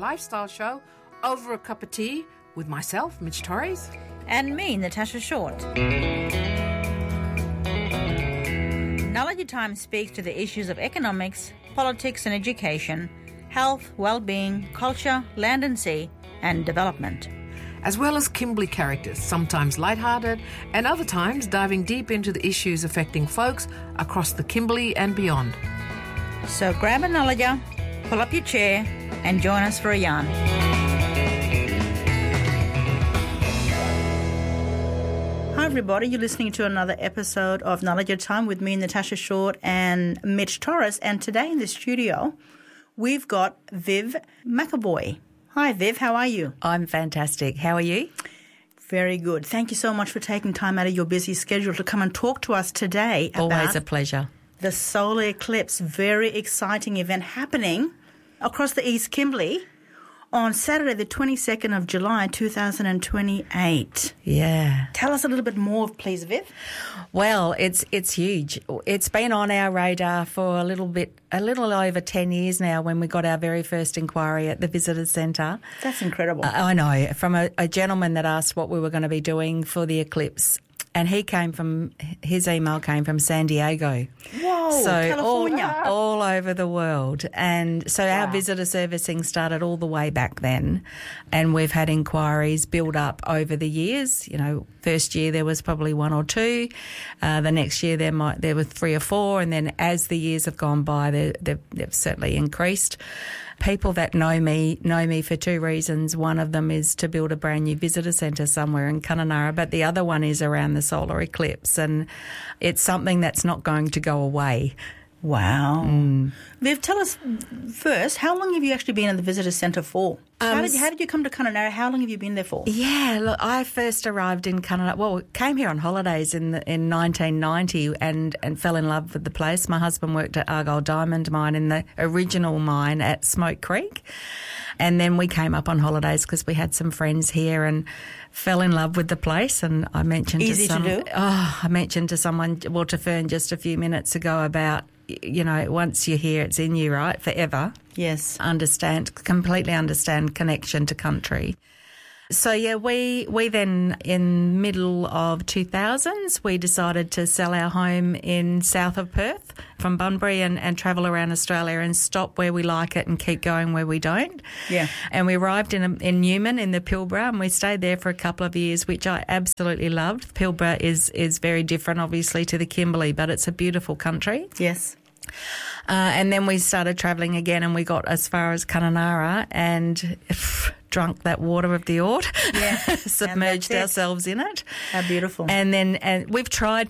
lifestyle show over a cup of tea with myself, Mitch Torres. And me, Natasha Short. Knowledge Time speaks to the issues of economics, politics and education, health, well-being, culture, land and sea, and development. As well as Kimberley characters, sometimes lighthearted and other times diving deep into the issues affecting folks across the Kimberley and beyond. So grab a knowledger, pull up your chair and join us for a yarn. Hi everybody, you're listening to another episode of Knowledge Time with me, Natasha Short and Mitch Torres. And today in the studio, we've got Viv McAvoy. Hi, Viv. How are you? I'm fantastic. How are you? Very good. Thank you so much for taking time out of your busy schedule to come and talk to us today about Always a pleasure. The solar eclipse. Very exciting event happening across the East Kimberley on Saturday, the 22nd of July, 2028. Yeah. Tell us a little bit more, please, Viv. Well, it's huge. It's been on our radar for a little over 10 years now when we got our very first inquiry at the Visitor Centre. That's incredible. I know, from a gentleman that asked what we were going to be doing for the eclipse. And his email came from San Diego. Whoa, so California. All over the world. And so our visitor servicing started all the way back then. And we've had inquiries build up over the years. You know, first year there was probably one or two. The next year there were 3 or 4. And then as the years have gone by, they've certainly increased. People that know me for 2 reasons. One of them is to build a brand new visitor centre somewhere in Kununurra, but the other one is around the solar eclipse, and it's something that's not going to go away. Wow. Viv, tell us first, how long have you actually been in the visitor centre for? How did you come to Kununurra? How long have you been there for? Yeah, look, I first arrived in Kununurra. Well, came here on holidays in 1990 and fell in love with the place. My husband worked at Argyle Diamond Mine in the original mine at Smoke Creek. And then we came up on holidays because we had some friends here and fell in love with the place. And I mentioned to someone, to Fern just a few minutes ago about, you know, once you're here, it's in you, right? Forever. Yes. Completely understand connection to country. So, yeah, we then, in middle of 2000s, we decided to sell our home in south of Perth from Bunbury and travel around Australia and stop where we like it and keep going where we don't. Yeah. And we arrived in Newman in the Pilbara, and we stayed there for a couple of years, which I absolutely loved. Pilbara is very different, obviously, to the Kimberley, but it's a beautiful country. Yes. And then we started travelling again, and we got as far as Kununurra and drunk that water of the Ord, submerged ourselves in it. How beautiful. And we've tried